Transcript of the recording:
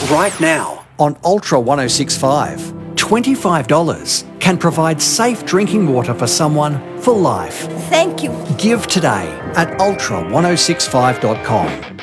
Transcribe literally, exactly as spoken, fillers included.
Right now on Ultra ten sixty-five, twenty-five dollars can provide safe drinking water for someone for life. Thank you. Give today at ultra ten sixty-five dot com.